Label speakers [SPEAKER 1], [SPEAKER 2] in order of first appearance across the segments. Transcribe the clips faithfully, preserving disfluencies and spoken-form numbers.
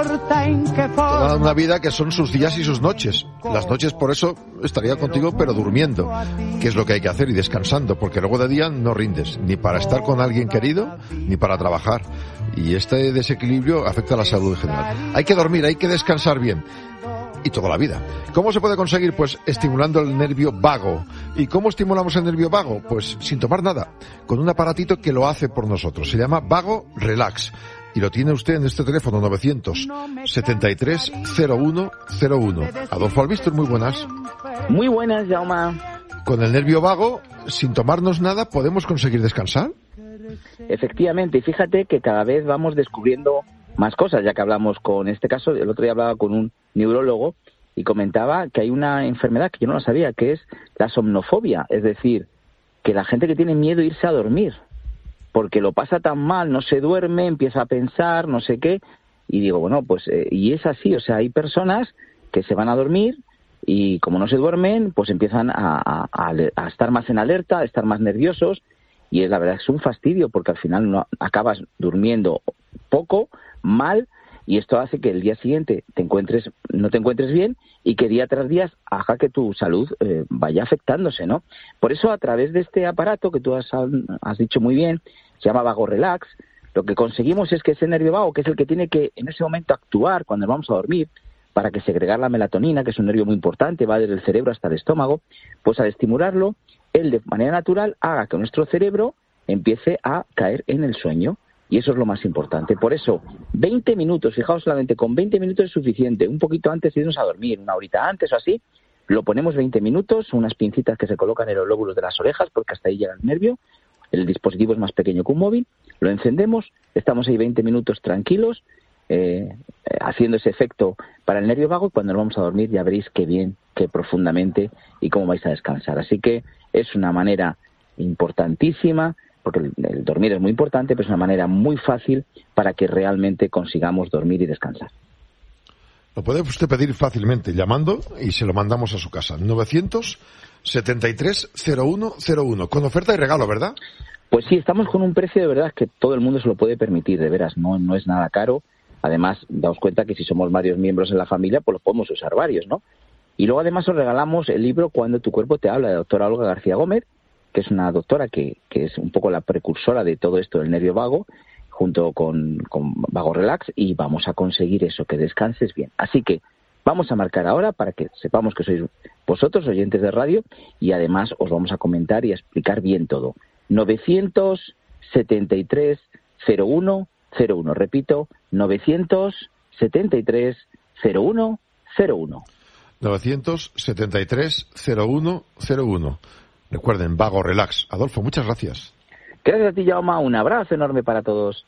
[SPEAKER 1] importa en qué forma.
[SPEAKER 2] Toda una vida que son sus días y sus noches. Las noches, por eso, estaría contigo, pero durmiendo, que es lo que hay que hacer, y descansando, porque luego de día no rindes, ni para estar con alguien querido, ni para trabajar. Y este desequilibrio afecta a la salud en general. Hay que dormir, hay que descansar bien. Y toda la vida. ¿Cómo se puede conseguir? Pues estimulando el nervio vago. ¿Y cómo estimulamos el nervio vago? Pues sin tomar nada, con un aparatito que lo hace por nosotros. Se llama Vago Relax. Y lo tiene usted en este teléfono novecientos setenta y tres cero uno cero uno. Adolfo Albistur, muy buenas.
[SPEAKER 3] Muy buenas, Jaume.
[SPEAKER 2] Con el nervio vago, sin tomarnos nada, ¿podemos conseguir descansar?
[SPEAKER 3] Efectivamente, y fíjate que cada vez vamos descubriendo más cosas, ya que hablamos con este caso, el otro día hablaba con un neurólogo y comentaba que hay una enfermedad que yo no la sabía, que es la somnofobia, es decir, que la gente que tiene miedo a irse a dormir, porque lo pasa tan mal, no se duerme, empieza a pensar, no sé qué, y digo, bueno, pues, eh, y es así, o sea, hay personas que se van a dormir y como no se duermen, pues empiezan a, a, a estar más en alerta, a estar más nerviosos, y es la verdad, es un fastidio, porque al final no acabas durmiendo poco, mal, y esto hace que el día siguiente te encuentres, no te encuentres bien, y que día tras día haga que tu salud eh, vaya afectándose, ¿no? Por eso, a través de este aparato que tú has, has dicho muy bien, se llama Vago Relax, lo que conseguimos es que ese nervio vago, que es el que tiene que en ese momento actuar cuando vamos a dormir, para que segregar la melatonina, que es un nervio muy importante, va desde el cerebro hasta el estómago, pues al estimularlo, él de manera natural haga que nuestro cerebro empiece a caer en el sueño. Y eso es lo más importante. Por eso, veinte minutos, fijaos, solamente con veinte minutos es suficiente. Un poquito antes de irnos a dormir, una horita antes o así, lo ponemos veinte minutos, unas pincitas que se colocan en los lóbulos de las orejas, porque hasta ahí llega el nervio. El dispositivo es más pequeño que un móvil. Lo encendemos, estamos ahí veinte minutos tranquilos, eh, haciendo ese efecto para el nervio vago, y cuando nos vamos a dormir ya veréis qué bien, qué profundamente y cómo vais a descansar. Así que es una manera importantísima, porque el, el dormir es muy importante, pero es una manera muy fácil para que realmente consigamos dormir y descansar.
[SPEAKER 2] Lo puede usted pedir fácilmente llamando y se lo mandamos a su casa. novecientos setenta y tres cero uno cero uno. Con oferta y regalo, ¿verdad?
[SPEAKER 3] Pues sí, estamos con un precio de verdad que todo el mundo se lo puede permitir, de veras, no, no es nada caro. Además, daos cuenta que si somos varios miembros en la familia, pues los podemos usar varios, ¿no? Y luego además os regalamos el libro Cuando tu cuerpo te habla, de la doctora Olga García Gómez, que es una doctora que, que es un poco la precursora de todo esto del nervio vago, junto con, con Vago Relax, y vamos a conseguir eso, que descanses bien. Así que vamos a marcar ahora para que sepamos que sois vosotros, oyentes de radio, y además os vamos a comentar y a explicar bien todo. novecientos setenta y tres cero uno cero uno. Repito, novecientos setenta y tres cero uno cero uno.
[SPEAKER 2] novecientos setenta y tres cero uno cero uno. Recuerden, Vago Relax. Adolfo, muchas gracias.
[SPEAKER 3] Gracias a ti, Jaume. Un abrazo enorme para todos.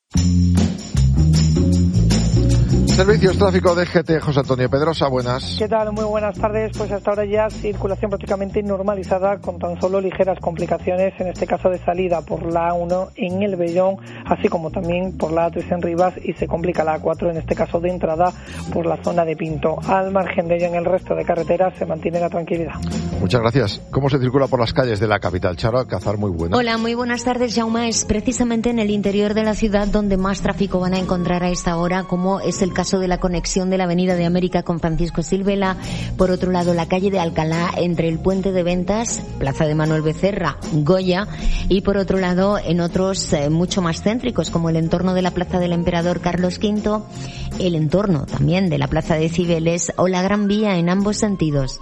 [SPEAKER 2] Servicios Tráfico de G T, José Antonio Pedrosa, buenas.
[SPEAKER 4] ¿Qué tal? Muy buenas tardes. Pues hasta ahora ya circulación prácticamente normalizada, con tan solo ligeras complicaciones, en este caso de salida por la A uno en el Vellón, así como también por la A tres en Rivas, y se complica la A cuatro, en este caso de entrada por la zona de Pinto. Al margen de ello, en el resto de carreteras se mantiene la tranquilidad.
[SPEAKER 2] Muchas gracias. ¿Cómo se circula por las calles de la capital? Charo Alcázar, muy buena.
[SPEAKER 5] Hola, muy buenas tardes, Jaume. Es precisamente en el interior de la ciudad donde más tráfico van a encontrar a esta hora, como es el caso de la conexión de la Avenida de América con Francisco Silvela. Por otro lado, la calle de Alcalá entre el Puente de Ventas, Plaza de Manuel Becerra, Goya, y por otro lado, en otros eh, mucho más céntricos, como el entorno de la Plaza del Emperador Carlos quinto, el entorno también de la Plaza de Cibeles o la Gran Vía en ambos sentidos.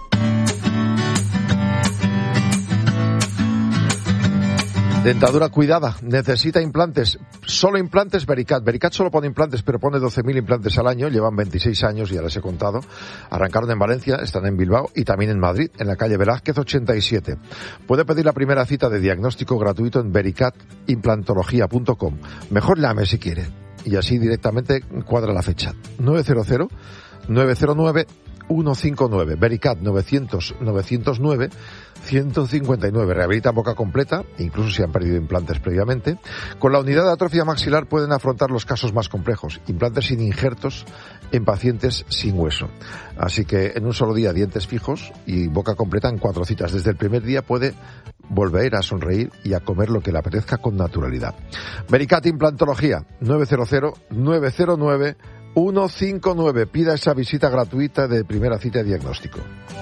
[SPEAKER 2] Dentadura cuidada, necesita implantes, solo implantes Vericat. Vericat solo pone implantes, pero pone doce mil implantes al año, llevan veintiséis años, ya les he contado. Arrancaron en Valencia, están en Bilbao y también en Madrid, en la calle Velázquez ochenta y siete. Puede pedir la primera cita de diagnóstico gratuito en vericat implantología punto com. Mejor llame si quiere, y así directamente cuadra la fecha. nueve cero cero nueve cero nueve uno cinco nueve. Vericat novecientos novecientos nueve ciento cincuenta y nueve. Rehabilita boca completa, incluso si han perdido implantes previamente. Con la unidad de atrofia maxilar pueden afrontar los casos más complejos. Implantes sin injertos en pacientes sin hueso. Así que en un solo día, dientes fijos y boca completa en cuatro citas. Desde el primer día puede volver a sonreír y a comer lo que le apetezca con naturalidad. Vericat Implantología, nueve cero cero nueve cero nueve uno cinco nueve. Pida esa visita gratuita de primera cita de diagnóstico.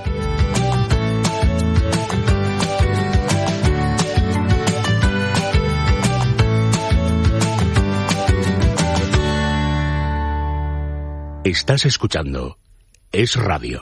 [SPEAKER 1] Estás escuchando Es Radio.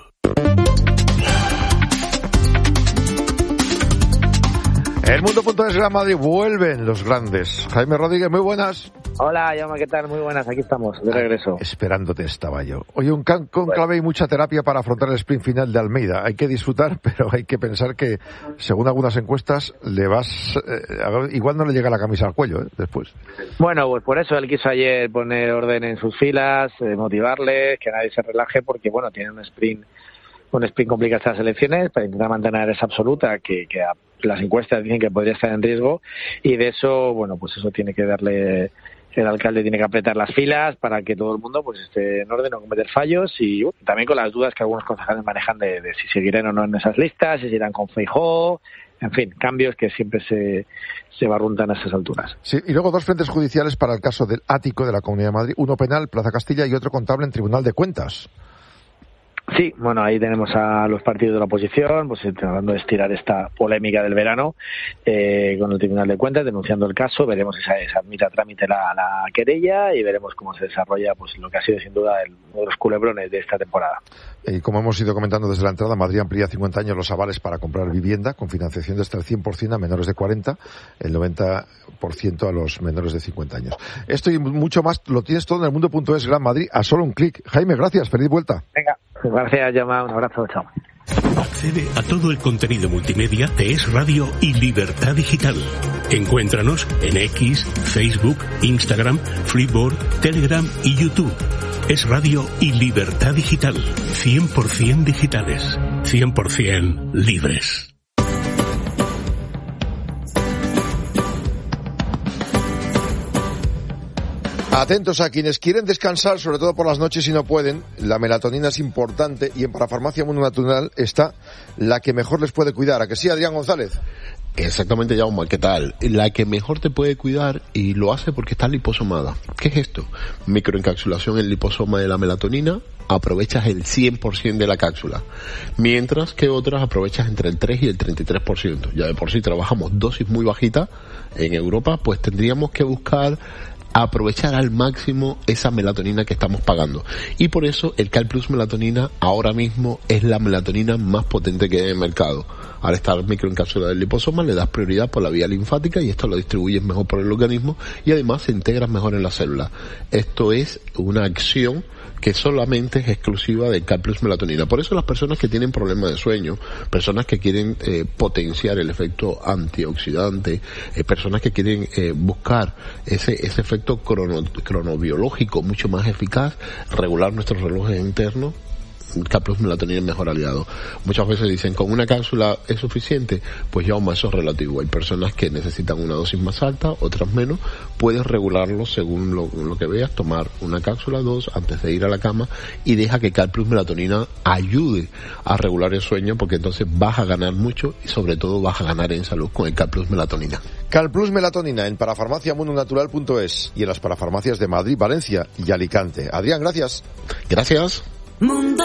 [SPEAKER 2] El Mundo.es Gran Madrid, vuelven los grandes. Jaime Rodríguez, muy buenas.
[SPEAKER 3] Hola, Jaume, ¿qué tal? Muy buenas, aquí estamos, de regreso.
[SPEAKER 2] Ah, esperándote estaba yo. Oye, un conclave y mucha terapia para afrontar el sprint final de Almeida. Hay que disfrutar, pero hay que pensar que, según algunas encuestas, le vas... Eh, igual no le llega la camisa al cuello, ¿eh? Después.
[SPEAKER 3] Bueno, pues por eso él quiso ayer poner orden en sus filas, eh, motivarles, que nadie se relaje, porque, bueno, tiene un sprint... un sprint complicado estas elecciones para intentar mantener esa absoluta que, que a, las encuestas dicen que podría estar en riesgo, y de eso, bueno, pues eso tiene que darle, el alcalde tiene que apretar las filas para que todo el mundo pues esté en orden, no cometer fallos, y bueno, también con las dudas que algunos concejales manejan de, de si seguirán o no en esas listas, si irán con Feijóo, en fin, cambios que siempre se, se barruntan a esas alturas.
[SPEAKER 2] Sí, y luego dos frentes judiciales para el caso del ático de la Comunidad de Madrid, uno penal, Plaza Castilla, y otro contable en Tribunal de Cuentas.
[SPEAKER 3] Sí, bueno, ahí tenemos a los partidos de la oposición, pues tratando de estirar esta polémica del verano eh, con el Tribunal de Cuentas, denunciando el caso. Veremos si se, se admite a trámite la, la querella y veremos cómo se desarrolla pues lo que ha sido sin duda el, uno de los culebrones de esta temporada.
[SPEAKER 2] Y como hemos ido comentando desde la entrada, Madrid amplía a cincuenta años los avales para comprar vivienda con financiación de hasta el cien por ciento a menores de cuarenta, el noventa por ciento a los menores de cincuenta años. Esto y mucho más lo tienes todo en el Mundo.es Gran Madrid a solo un clic. Jaime, gracias, feliz vuelta.
[SPEAKER 3] Venga. Gracias, Jaume. Un abrazo, chao.
[SPEAKER 1] Accede a todo el contenido multimedia de Es Radio y Libertad Digital. Encuéntranos en X, Facebook, Instagram, Freeboard, Telegram y YouTube. Es Radio y Libertad Digital. cien por ciento digitales. cien por ciento libres.
[SPEAKER 2] Atentos a quienes quieren descansar, sobre todo por las noches y no pueden. La melatonina es importante y en Parafarmacia Mundo Natural está la que mejor les puede cuidar. ¿A que sí, Adrián González?
[SPEAKER 6] Exactamente, Jaume, ¿qué tal? La que mejor te puede cuidar y lo hace porque está liposomada. ¿Qué es esto? Microencapsulación en liposoma de la melatonina. Aprovechas el cien por ciento de la cápsula, mientras que otras aprovechas entre el tres y el treinta y tres por ciento. Ya de por sí trabajamos dosis muy bajitas en Europa, pues tendríamos que buscar aprovechar al máximo esa melatonina que estamos pagando. Y por eso el Cal Plus Melatonina ahora mismo es la melatonina más potente que hay en el mercado. Al estar microencapsulada del liposoma le das prioridad por la vía linfática y esto lo distribuyes mejor por el organismo y además se integra mejor en la célula. Esto es una acción que solamente es exclusiva del Cal Plus Melatonina. Por eso las personas que tienen problemas de sueño, personas que quieren eh, potenciar el efecto antioxidante, eh, personas que quieren eh, buscar ese ese efecto crono, cronobiológico mucho más eficaz, regular nuestros relojes internos, Cal Plus Melatonina es mejor aliado. Muchas veces dicen, ¿con una cápsula es suficiente? Pues ya aún más eso es relativo. Hay personas que necesitan una dosis más alta, otras menos. Puedes regularlo según lo, lo que veas, tomar una cápsula, dos, antes de ir a la cama, y deja que Cal Plus Melatonina ayude a regular el sueño, porque entonces vas a ganar mucho y sobre todo vas a ganar en salud con el Cal Plus Melatonina.
[SPEAKER 2] Cal Plus Melatonina en parafarmacia mundo natural punto es y en las parafarmacias de Madrid, Valencia y Alicante. Adrián, gracias.
[SPEAKER 6] Gracias.
[SPEAKER 7] Mundo